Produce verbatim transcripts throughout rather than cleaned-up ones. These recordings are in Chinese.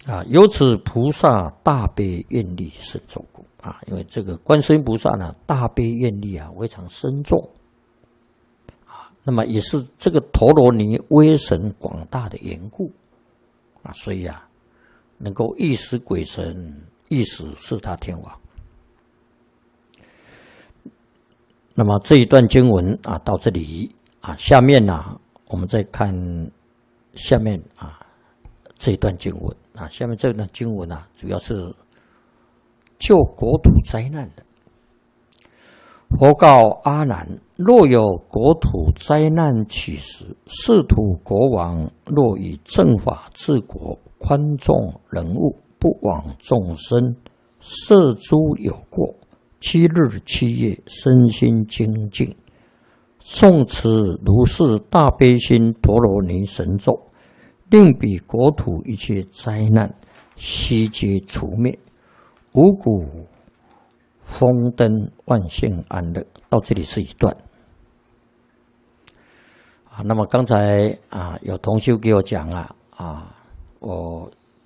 啊，由此菩萨大悲愿力深重故啊，因为这个观世音菩萨呢，大悲愿力啊非常深重啊，那么也是这个陀罗尼威神广大的缘故啊，所以啊，能够一时鬼神，一时四大天王。那么这一段经文啊，到这里啊，下面呢、啊，我们再看下面啊这一段经文啊，下面这段经文啊，主要是救国土灾难的。佛告阿难：若有国土灾难起时，是土国王若以正法治国，宽重人物，不枉众生，摄诸有过，七日七夜，身心精进，诵持如是大悲心陀罗尼神咒，令彼国土一切灾难悉皆除灭，五谷丰登，万幸安乐。到这里是一段啊。那么刚才啊，有同修给我讲啊啊，我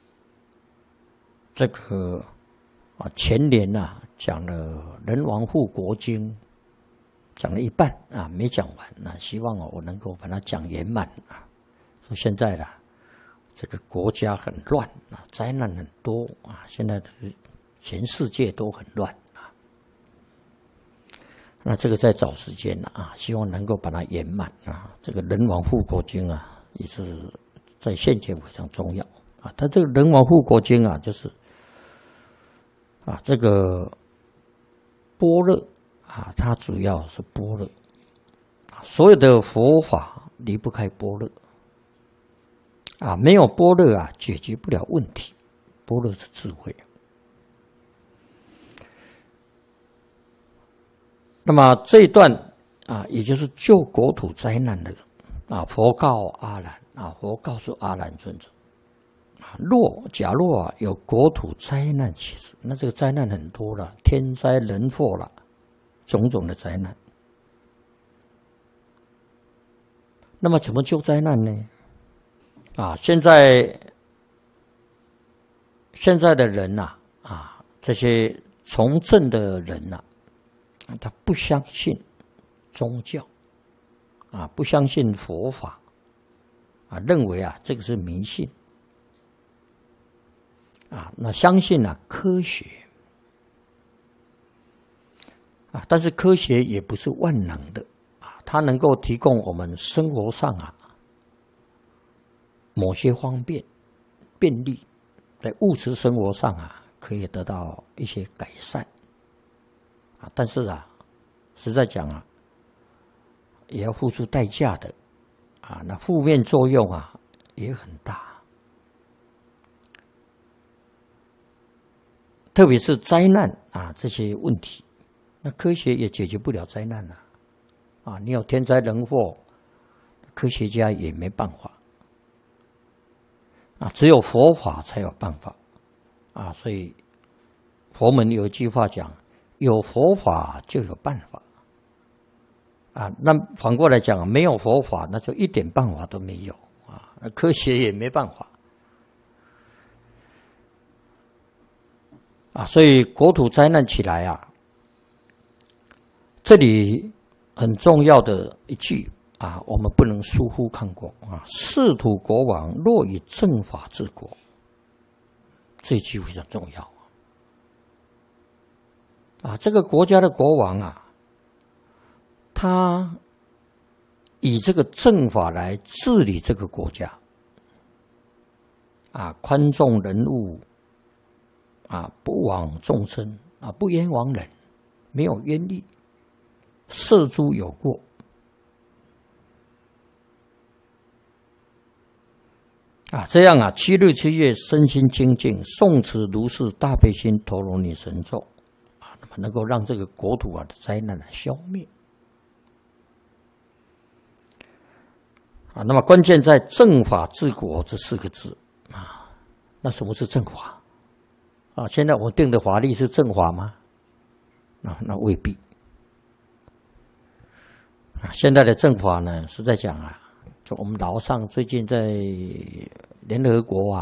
这个啊前年啊讲了《人王护国经》，讲了一半啊，没讲完。那希望我能够把它讲圆满啊。说现在啦，这个国家很乱啊，灾难很多啊，现在全世界都很乱啊。那这个在找时间啊，希望能够把它圆满啊。这个《人王护国经》啊，也是在现前非常重要啊。它这个《人王护国经》啊，就是啊这个般若啊，它主要是般若啊，所有的佛法离不开般若啊，没有般若啊，解决不了问题。般若是智慧。那么这一段啊，也就是救国土灾难的啊，佛告阿难啊，佛告诉阿难尊者啊，若假若啊有国土灾难起时，那这个灾难很多了，天灾人祸了，种种的灾难。那么怎么救灾难呢？啊，现在现在的人呐、啊，啊，这些从政的人呐、啊，他不相信宗教，啊，不相信佛法，啊，认为啊这个是迷信，啊，那相信啊科学，啊，但是科学也不是万能的，啊，它能够提供我们生活上啊某些方便、便利，在物质生活上啊，可以得到一些改善，啊，但是啊，实在讲啊，也要付出代价的，啊，那负面作用啊也很大，特别是灾难啊这些问题，那科学也解决不了灾难啊，啊，你有天灾人祸，科学家也没办法。啊，只有佛法才有办法啊！所以佛门有一句话讲：“有佛法就有办法。”啊，那反过来讲，没有佛法，那就一点办法都没有啊！科学也没办法啊！所以国土灾难起来啊，这里很重要的一句。啊，我们不能疏忽看过啊！世土国王若以正法治国，这一句非常重要啊！这个国家的国王啊，他以这个正法来治理这个国家，啊，宽重人物，啊，不枉众生，啊，不冤枉人，没有冤力，摄诸有过。啊，这样啊，七日七夜身心精进，诵持如是大悲心陀罗尼神咒，啊，那么能够让这个国土啊的灾难来消灭。啊，那么关键在正法治国这四个字啊。那什么是正法？啊，现在我定的法律是正法吗？啊，那未必。啊，现在的正法呢，是在讲啊。就我们老上最近在联合国啊